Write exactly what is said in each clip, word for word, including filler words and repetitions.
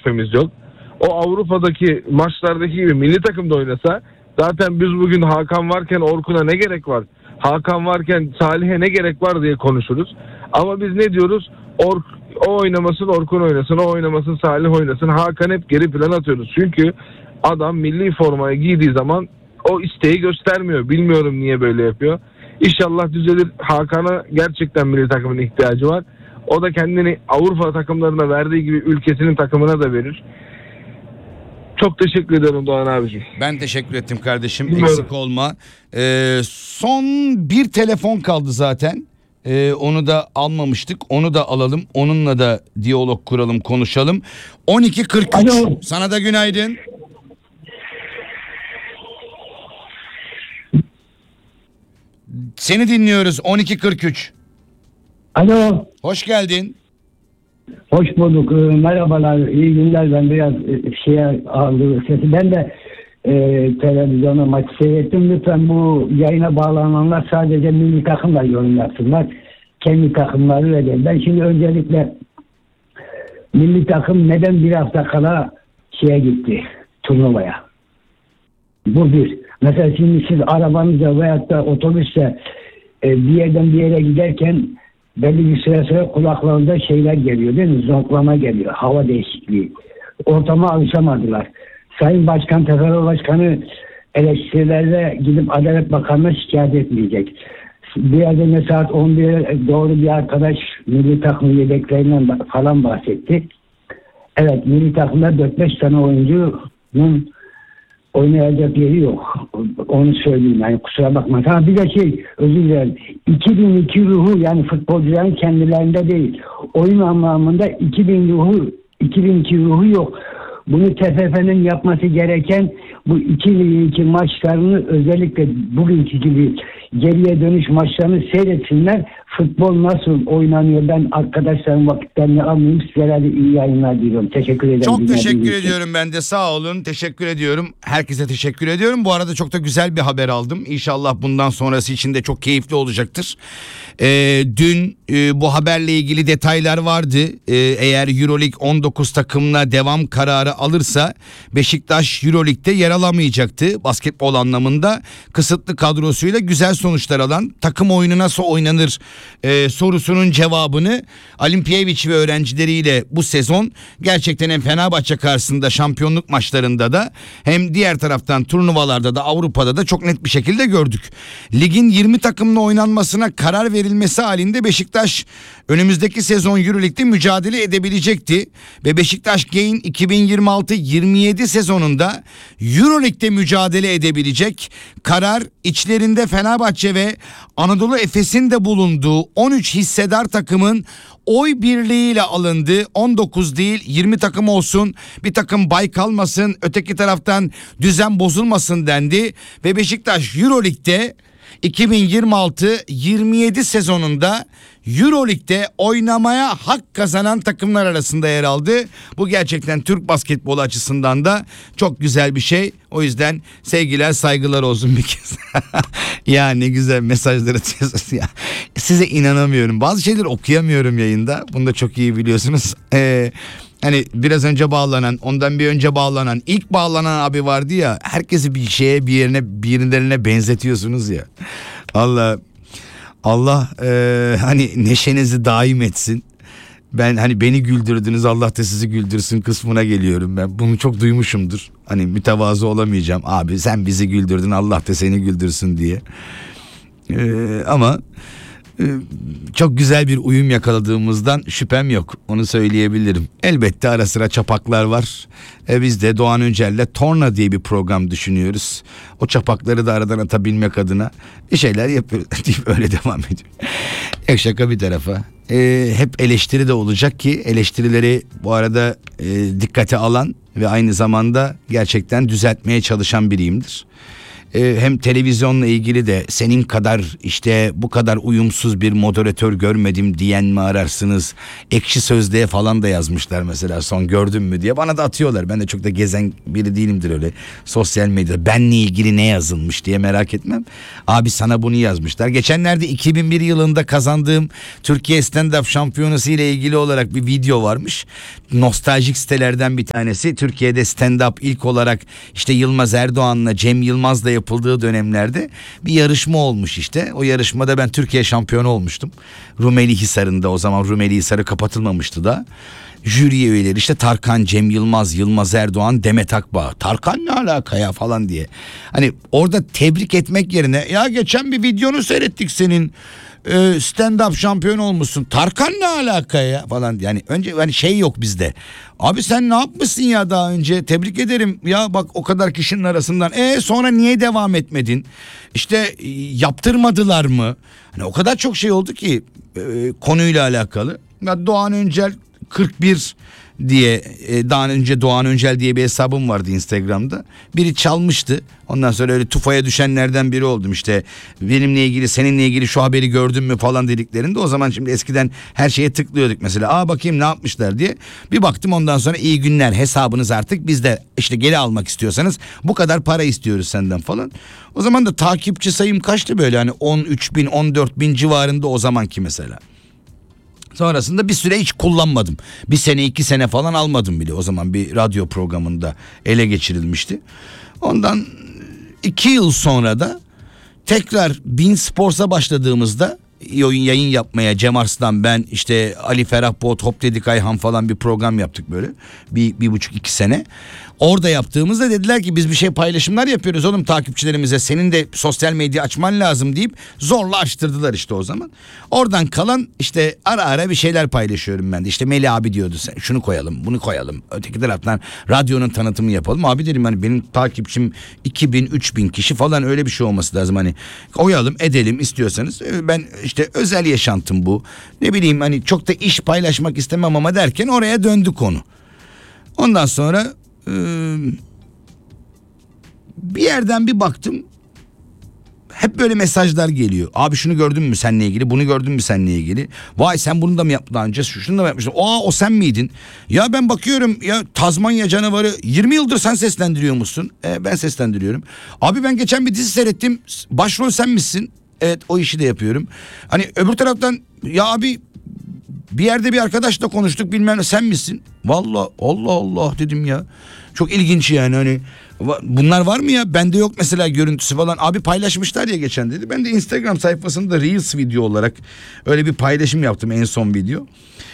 şüphemiz yok. O Avrupa'daki maçlardaki gibi milli takımda oynasa zaten biz bugün Hakan varken Orkun'a ne gerek var? Hakan varken Salih'e ne gerek var diye konuşuruz. Ama biz ne diyoruz? Ork, o oynamasın Orkun oynasın, o oynamasın Salih oynasın. Hakan hep geri plan atıyoruz. Çünkü adam milli formaya giydiği zaman o isteği göstermiyor. Bilmiyorum niye böyle yapıyor. İnşallah düzelir. Hakan'a gerçekten milli takımın ihtiyacı var. O da kendini Avrupa takımlarına verdiği gibi ülkesinin takımına da verir. Çok teşekkür ederim Doğan abiciğim. Ben teşekkür ettim kardeşim. Bilmiyorum. Eksik olma. Ee, son bir telefon kaldı zaten. Ee, onu da almamıştık. Onu da alalım. Onunla da diyalog kuralım, konuşalım. on iki kırk üç. Alo. Sana da günaydın. Seni dinliyoruz. on iki kırk üç. Alo. Hoş geldin. Hoş bulduk. Ee, merhabalar. İyi günler. Ben biraz e, şeye aldım sesi. Ben de e, televizyona maçı seyrettim. Lütfen bu yayına bağlananlar sadece milli takımla yorum yapsınlar. Kendi takımları ve de. Ben şimdi öncelikle milli takım neden bir hafta kala şeye gitti? Turnuvaya. Bu bir. Mesela şimdi siz arabanızla veyahut da otobüsle e, bir yerden bir yere giderken belli bir süre sonra kulaklarında şeyler geliyor değil mi? Zonklama geliyor. Hava değişikliği. Ortama alışamadılar. Sayın Başkan, T F F Başkanı eleştirilerle gidip Adalet Bakanı'na şikayet etmeyecek. Bir yerde saat on bire doğru bir arkadaş milli takım yedeklerinden falan bahsetti. Evet, milli takımda dört beş tane oyuncunun oynayacak yeri yok. Onu söyleyeyim yani, kusura bakma. Ha, bir de şey, özür dilerim. iki bin iki ruhu, yani futbolcuların kendilerinde değil. Oyun anlamında iki bin ruhu, iki bin iki ruhu yok. Bunu T F F'nin yapması gereken bu iki bin iki maçlarını, özellikle bugünkü gibi geriye dönüş maçlarını seyretsinler. Futbol nasıl oynanıyor, ben arkadaşlarım vakitlerini almayayım. Sizlere de iyi yayınlar diliyorum. Teşekkür ederim. Çok teşekkür ediyorum ben de, sağ olun. Teşekkür ediyorum. Herkese teşekkür ediyorum. Bu arada çok da güzel bir haber aldım. İnşallah bundan sonrası için de çok keyifli olacaktır. Ee, dün e, bu haberle ilgili detaylar vardı. Ee, eğer Euroleague on dokuz takımına devam kararı alırsa Beşiktaş Euroleague'de yer alamayacaktı. Basketbol anlamında kısıtlı kadrosuyla güzel sonuçlar alan, takım oyunu nasıl oynanır e, sorusunun cevabını Alimpiyeviç ve öğrencileriyle bu sezon gerçekten hem Fenerbahçe karşısında şampiyonluk maçlarında da hem diğer taraftan turnuvalarda da Avrupa'da da çok net bir şekilde gördük. Ligin yirmi takımla oynanmasına karar verilmesi halinde Beşiktaş önümüzdeki sezon Euroleague'de mücadele edebilecekti ve Beşiktaş Gain iki bin yirmi altı yirmi yedi sezonunda Euroleague'de mücadele edebilecek. Karar içlerinde Fenerbahçe ve Anadolu Efes'in de bulunduğu on üç hissedar takımın oy birliğiyle alındı. on dokuz değil yirmi takım olsun, bir takım bay kalmasın, öteki taraftan düzen bozulmasın dendi ve Beşiktaş Euroleague'de iki bin yirmi altı yirmi yedi sezonunda Euroleague'de oynamaya hak kazanan takımlar arasında yer aldı. Bu gerçekten Türk basketbolu açısından da çok güzel bir şey. O yüzden sevgiler, saygılar olsun bir kez. Ya ne güzel mesajlar atıyorsunuz ya. Size inanamıyorum. Bazı şeyleri okuyamıyorum yayında. Bunu da çok iyi biliyorsunuz. Eee Hani biraz önce bağlanan, ondan bir önce bağlanan, ilk bağlanan abi vardı ya, herkesi bir şeye, bir yerine, birilerine benzetiyorsunuz ya. Allah Allah e, hani neşenizi daim etsin. Ben hani beni güldürdünüz, Allah da sizi güldürsün kısmına geliyorum ben. Bunu çok duymuşumdur. Hani mütevazı olamayacağım. Abi sen bizi güldürdün, Allah da seni güldürsün diye. E, ama çok güzel bir uyum yakaladığımızdan şüphem yok, onu söyleyebilirim. Elbette ara sıra çapaklar var. E biz de Doğan Öncel'le Torna diye bir program düşünüyoruz. O çapakları da aradan atabilmek adına bir şeyler yapıyoruz deyip öyle devam ediyor. Yok, şaka bir tarafa. E, hep eleştiri de olacak ki eleştirileri bu arada e, dikkate alan ve aynı zamanda gerçekten düzeltmeye çalışan biriyimdir. e, hem televizyonla ilgili de senin kadar işte bu kadar uyumsuz bir moderatör görmedim diyen mi ararsınız? Ekşi Sözlüğe falan da yazmışlar mesela, son gördün mü diye. Bana da atıyorlar. Ben de çok da gezen biri değilimdir öyle. Sosyal medyada benle ilgili ne yazılmış diye merak etmem. Abi sana bunu yazmışlar. Geçenlerde iki bin bir yılında kazandığım Türkiye Stand-Up Şampiyonası ile ilgili olarak bir video varmış. Nostaljik sitelerden bir tanesi. Türkiye'de stand-up ilk olarak işte Yılmaz Erdoğan'la Cem Yılmaz'la yapıldığı dönemlerde bir yarışma olmuş işte. O yarışmada ben Türkiye şampiyonu olmuştum. Rumeli Hisarı'nda, o zaman Rumeli Hisarı kapatılmamıştı da. Jüri üyeleri işte Tarkan, Cem Yılmaz, Yılmaz Erdoğan, Demet Akbağ. Tarkan ne alaka ya falan diye. Hani orada tebrik etmek yerine ya geçen bir videonu seyrettik senin, stand-up şampiyon olmuşsun, Tarkan ne alaka ya falan. Yani önce hani şey yok bizde. Abi sen ne yapmışsın ya daha önce, tebrik ederim ya, bak o kadar kişinin arasından. E sonra niye devam etmedin? İşte yaptırmadılar mı? Hani o kadar çok şey oldu ki e, konuyla alakalı. Ya Doğan Öncel kırk bir diye, e, daha önce Doğan Öncel diye bir hesabım vardı Instagram'da. Biri çalmıştı. Ondan sonra öyle tufaya düşenlerden biri oldum. İşte benimle ilgili, seninle ilgili şu haberi gördün mü falan dediklerinde, o zaman şimdi eskiden her şeye tıklıyorduk mesela. Aa bakayım ne yapmışlar diye. Bir baktım ondan sonra iyi günler, hesabınız artık bizde, işte geri almak istiyorsanız bu kadar para istiyoruz senden falan. O zaman da takipçi sayım kaçtı böyle, hani on üç bin on dört bin civarında o zamanki mesela. Sonrasında bir süre hiç kullanmadım. Bir sene iki sene falan almadım bile. O zaman bir radyo programında ele geçirilmişti. Ondan iki yıl sonra da tekrar Bein Sports'a başladığımızda yayın yapmaya Cem Arslan, ben, işte Ali Ferah Boğut, Hop Dedik Ayhan falan bir program yaptık böyle. Bir, bir buçuk iki sene. Orada yaptığımızda dediler ki biz bir şey paylaşımlar yapıyoruz oğlum takipçilerimize, senin de sosyal medya açman lazım deyip zorla açtırdılar işte o zaman. Oradan kalan işte ara ara bir şeyler paylaşıyorum ben de. İşte Melih abi diyordu, sen şunu koyalım bunu koyalım, öteki taraftan radyonun tanıtımı yapalım. Abi dedim hani benim takipçim iki bin üç bin kişi falan, öyle bir şey olması lazım, hani koyalım edelim istiyorsanız. Ben işte özel yaşantım bu, ne bileyim hani çok da iş paylaşmak istemem ama derken oraya döndü konu. Ondan sonra bir yerden bir baktım, hep böyle mesajlar geliyor. Abi şunu gördün mü seninle ilgili, bunu gördün mü seninle ilgili, vay sen bunu da mı yaptın daha önce, şunu da mı yapmıştın, aa o sen miydin ya, ben bakıyorum ya Tazmanya canavarı yirmi yıldır sen seslendiriyormuşsun. E, ben seslendiriyorum. Abi ben geçen bir dizi seyrettim, başrol sen misin? Evet, o işi de yapıyorum. Hani öbür taraftan ya abi bir yerde bir arkadaşla konuştuk bilmem ne, sen misin? Vallahi Allah Allah dedim ya. Çok ilginç yani, hani bunlar var mı ya? Bende yok mesela görüntüsü falan. Abi paylaşmışlar ya geçen dedi. Ben de Instagram sayfasında Reels video olarak öyle bir paylaşım yaptım, en son video.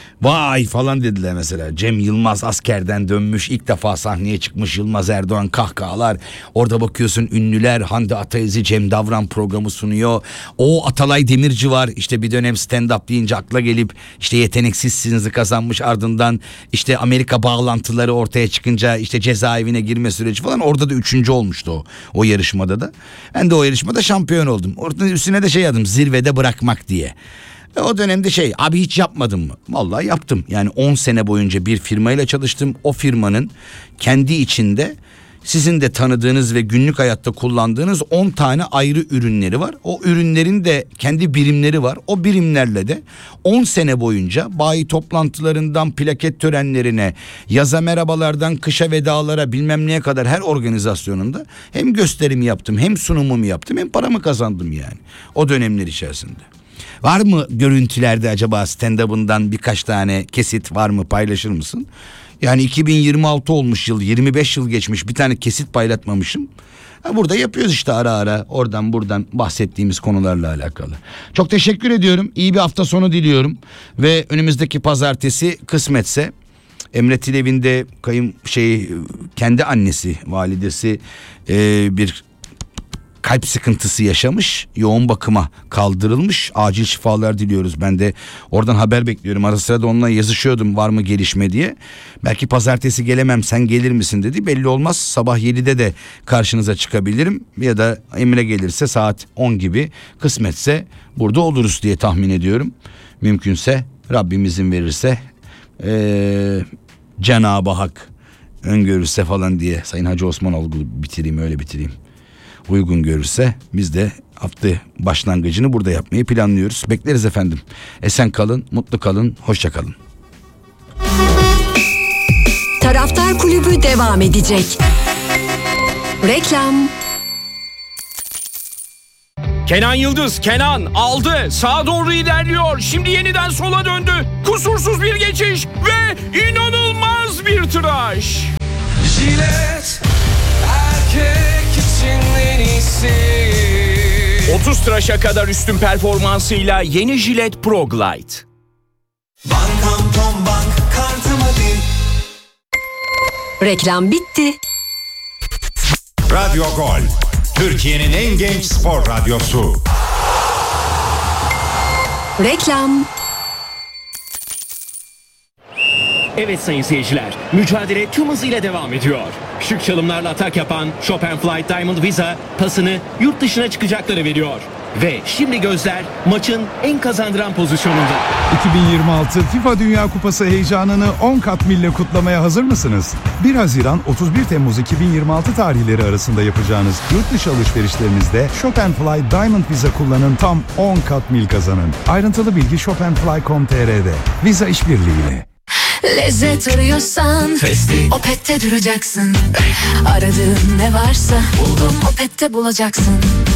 Vay falan dediler mesela. Cem Yılmaz askerden dönmüş, ilk defa sahneye çıkmış Yılmaz Erdoğan, kahkahalar. Orada bakıyorsun ünlüler, Hande Ataizi, Cem Davran programı sunuyor. O Atalay Demirci var, işte bir dönem stand up deyince akla gelip işte Yeteneksizsinizi kazanmış, ardından işte Amerika bağlantıları ortaya çıkınca işte cezaevine girme süreci falan, orada da üçüncü olmuştu o, o yarışmada da. Ben de o yarışmada şampiyon oldum. Orada üstüne de şey yazdım, zirvede bırakmak diye. O dönemde şey, abi hiç yapmadım mı? Vallahi yaptım. Yani on sene boyunca bir firmayla çalıştım. O firmanın kendi içinde sizin de tanıdığınız ve günlük hayatta kullandığınız on tane ayrı ürünleri var. O ürünlerin de kendi birimleri var. O birimlerle de on sene boyunca bayi toplantılarından plaket törenlerine, yaza merhabalardan kışa vedalara, bilmem neye kadar her organizasyonunda hem gösterimi yaptım, hem sunumumu yaptım, hem paramı kazandım yani o dönemler içerisinde. Var mı görüntülerde acaba stand-up'ından birkaç tane kesit var mı, paylaşır mısın? Yani iki bin yirmi altı olmuş yıl, yirmi beş yıl geçmiş, bir tane kesit paylaşmamışım. Ha, burada yapıyoruz işte ara ara oradan buradan bahsettiğimiz konularla alakalı. Çok teşekkür ediyorum. İyi bir hafta sonu diliyorum. Ve önümüzdeki pazartesi kısmetse Emre Tilev'inde kayın şey kendi annesi, validesi e, bir kalp sıkıntısı yaşamış, yoğun bakıma kaldırılmış, acil şifalar diliyoruz. Ben de oradan haber bekliyorum, ara sıra da onunla yazışıyordum var mı gelişme diye. Belki pazartesi gelemem, sen gelir misin dedi, belli olmaz, sabah yedide de karşınıza çıkabilirim ya da Emre gelirse saat on gibi, kısmetse burada oluruz diye tahmin ediyorum. Mümkünse Rabbim izin verirse, ee, Cenab-ı Hak öngörürse falan diye Sayın Hacı Osmanoğlu bitireyim, öyle bitireyim. uygun görürse biz de hafta başlangıcını burada yapmayı planlıyoruz. Bekleriz efendim. Esen kalın, mutlu kalın, hoşça kalın. Taraftar Kulübü devam edecek. Reklam. Kenan Yıldız, Kenan aldı, sağa doğru ilerliyor, şimdi yeniden sola döndü, kusursuz bir geçiş ve inanılmaz bir tıraş. Jilet, erkek için en iyisi. otuz tıraşa kadar üstün performansıyla yeni Jilet Pro Glide. Bankam Tom Bank kartımı bil. Reklam bitti. Radyo Gol, Türkiye'nin en genç spor radyosu. Reklam. Evet sayın seyirciler, mücadele tüm hızıyla devam ediyor. Şık çalımlarla atak yapan Chopin Flight Diamond Visa pasını yurt dışına çıkacaklara veriyor. Ve şimdi gözler maçın en kazandıran pozisyonunda. iki bin yirmi altı FIFA Dünya Kupası heyecanını on kat mille kutlamaya hazır mısınız? bir Haziran otuz bir Temmuz iki bin yirmi altı tarihleri arasında yapacağınız yurt dışı alışverişlerinizde Chopin Fly Diamond Visa kullanın, tam on kat mil kazanın. Ayrıntılı bilgi chopin fly nokta com nokta tr'de. Visa işbirliğiyle. Lezzet arıyorsan Festi. Opet'te duracaksın. Aradığın ne varsa buldum, Opet'te bulacaksın.